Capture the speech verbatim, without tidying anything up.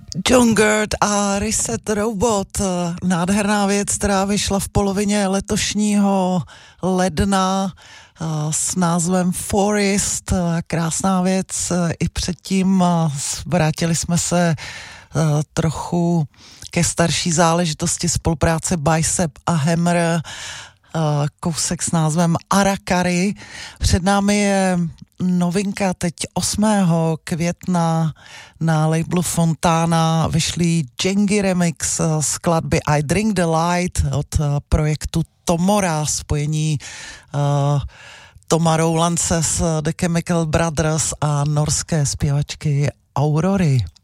John Gert a Reset Robot, nádherná věc, která vyšla v polovině letošního ledna s názvem Forest, krásná věc. I předtím vrátili jsme se trochu ke starší záležitosti spolupráce Bicep a Hammer, kousek s názvem Arakari. Před námi je novinka teď osmého května na labelu Fontana vyšlý Jengi remix skladby I Drink the Light od projektu Tomora, spojení uh, Toma Rowlandse z The Chemical Brothers a norské zpěvačky Aurory.